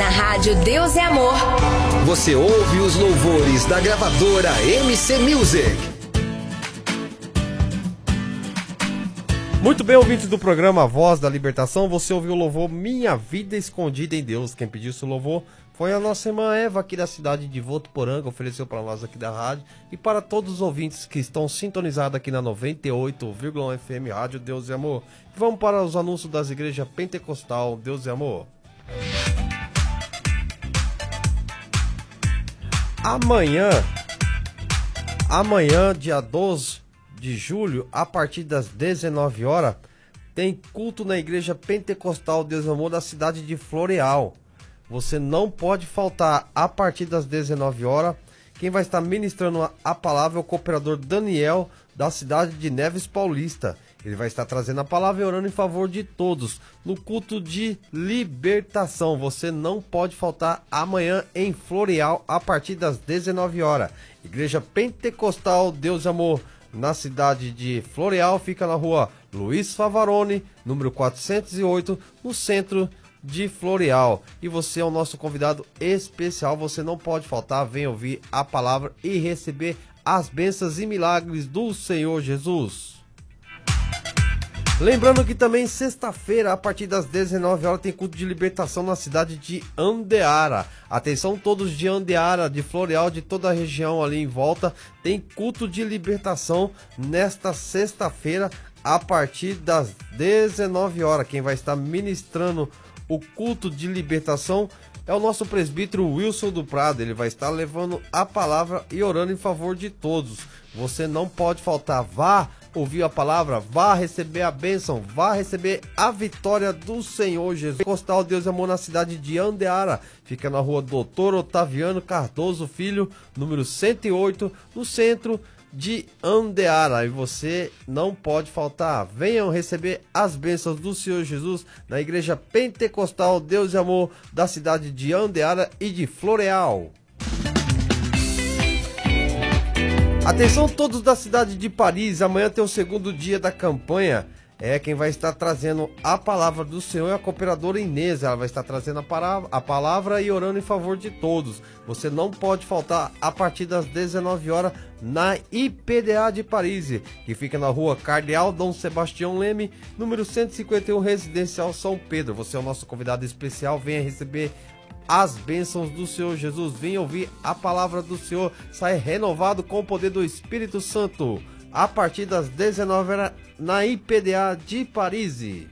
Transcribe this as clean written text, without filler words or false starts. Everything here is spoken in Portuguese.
Na rádio Deus é Amor. Você ouve os louvores da gravadora MC Music. Muito bem, ouvintes do programa Voz da Libertação, você ouviu o louvor Minha Vida Escondida em Deus. Quem pediu esse louvor foi a nossa irmã Eva, aqui da cidade de Votuporanga, ofereceu para nós aqui da rádio e para todos os ouvintes que estão sintonizados aqui na 98,1 FM Rádio Deus é Amor. Vamos para os anúncios das igrejas Pentecostal Deus é Amor. Amanhã, dia 12 de julho, a partir das 19 horas, tem culto na igreja Pentecostal Deus é Amor da cidade de Floreal. Você não pode faltar a partir das 19 horas. Quem vai estar ministrando a palavra é o cooperador Daniel, da cidade de Neves Paulista. Ele vai estar trazendo a palavra e orando em favor de todos no culto de libertação. Você não pode faltar amanhã em Floreal a partir das 19 horas. Igreja Pentecostal Deus é Amor, na cidade de Floreal, fica na rua Luiz Favarone, número 408, no centro de Floreal. E você é o nosso convidado especial, você não pode faltar, vem ouvir a palavra e receber as bênçãos e milagres do Senhor Jesus. Lembrando que também sexta-feira, a partir das 19 horas, tem culto de libertação na cidade de Andeara. Atenção todos de Andeara, de Floreal, de toda a região ali em volta, tem culto de libertação nesta sexta-feira, a partir das 19 horas. Quem vai estar ministrando o culto de libertação é o nosso presbítero Wilson do Prado. Ele vai estar levando a palavra e orando em favor de todos. Você não pode faltar, vá ouvir a palavra, vá receber a bênção, vá receber a vitória do Senhor Jesus. Costal Deus é Amor na cidade de Andeara, fica na rua Doutor Otaviano Cardoso Filho, número 108, no centro de Andeara. E você não pode faltar, venham receber as bênçãos do Senhor Jesus na igreja Pentecostal Deus é Amor da cidade de Andeara e de Floreal. Atenção todos da cidade de Paris, amanhã tem o segundo dia da campanha. Quem vai estar trazendo a palavra do Senhor é a cooperadora Inês. Ela vai estar trazendo a palavra e orando em favor de todos. Você não pode faltar a partir das 19 horas na IPDA de Paris, que fica na rua Cardeal Dom Sebastião Leme, número 151, Residencial São Pedro. Você é o nosso convidado especial, venha receber as bênçãos do Senhor Jesus, venha ouvir a palavra do Senhor, sai renovado com o poder do Espírito Santo, a partir das 19 horas na IPDA de Paris.